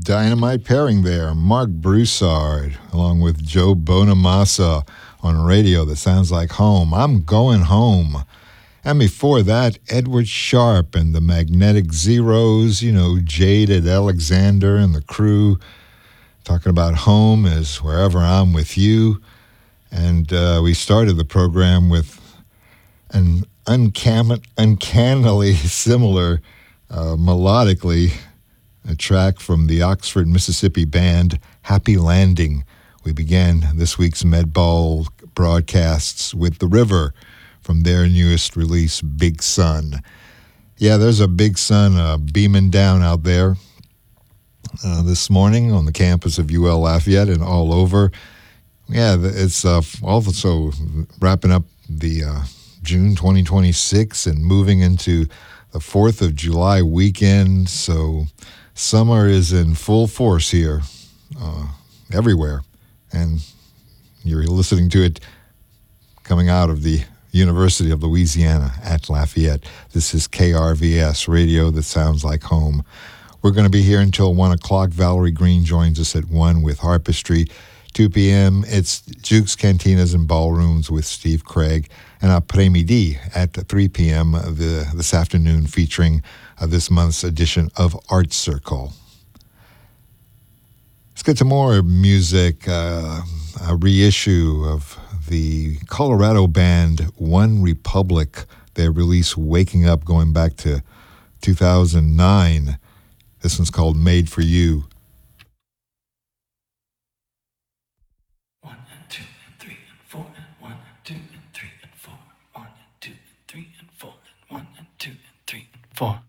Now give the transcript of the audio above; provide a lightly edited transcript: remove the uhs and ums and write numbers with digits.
dynamite pairing there. Mark Broussard along with Joe Bonamassa on a radio that sounds like home. I'm Going Home. And before that, Edward Sharpe and the Magnetic Zeros, Jaded Alexander and the crew, talking about home is wherever I'm with you. And we started the program with an uncannily similar, melodically, a track from the Oxford, Mississippi band Happy Landing. We began this week's Medball broadcasts with The River from their newest release, Big Sun. Yeah, there's a big sun beaming down out there this morning on the campus of UL Lafayette and all over. Yeah, it's also wrapping up the June 2026 and moving into the 4th of July weekend. So summer is in full force here, everywhere. And you're listening to it coming out of the University of Louisiana at Lafayette. This is KRVS, radio that sounds like home. We're going to be here until 1 o'clock. Valerie Green joins us at 1 with Harpistry. 2 p.m., it's Jukes, Cantinas, and Ballrooms with Steve Craig. And Après-Midi at 3 p.m. This afternoon, featuring this month's edition of Art Circle. Let's get to more music. A reissue of the Colorado band One Republic. They released Waking Up going back to 2009. This one's called Made for You. 1 and 2 and 3 and 4 and 1 and 2 and 3 and 4. 1 and 2 and 3 and 4 and 1 and 2 and 3 and 4.